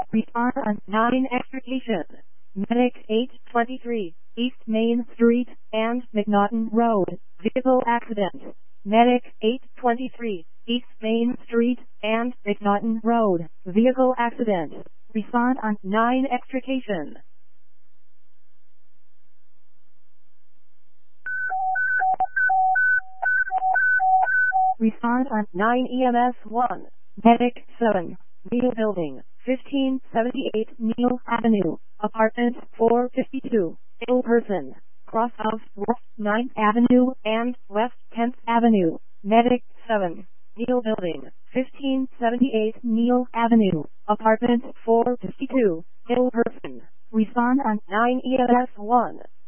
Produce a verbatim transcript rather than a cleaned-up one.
Respond on nine extrication. Medic eight twenty-three, East Main Street and McNaughton Road, vehicle accident. Medic eight twenty-three, East Main Street and McNaughton Road, vehicle accident. Respond on nine extrication. Respond on nine E M S one. Medic seven, Neal Building, fifteen seventy-eight Neal Avenue, apartment four fifty-two, ill person, cross of West ninth Avenue and West tenth Avenue. Medic seven, Neal Building, fifteen seventy-eight Neal Avenue, apartment four fifty-two, ill person. Respond on nine E M S one.